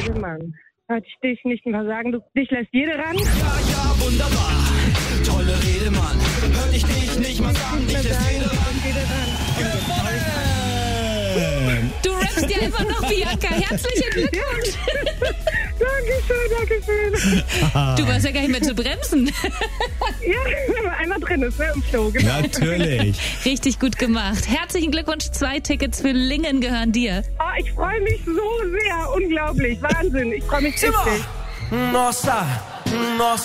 Redemann. Hört ich dich nicht mehr sagen, dich lässt jede ran? Ja, wunderbar. Tolle Redemann. Hört ich dich nicht mal sagen, dich lässt jede ran. Du rappst ja immer noch, Bianca. Herzlichen Glückwunsch. Dankeschön. Du warst ja gar nicht mehr zu bremsen. Ja, einmal drin ist, ne, im Flow. Genau. Natürlich. Richtig gut gemacht. Herzlichen Glückwunsch. 2 Tickets für Lingen gehören dir. Oh, ich freue mich so sehr. Unglaublich. Wahnsinn. Ich freue mich richtig. Nossa, nossa.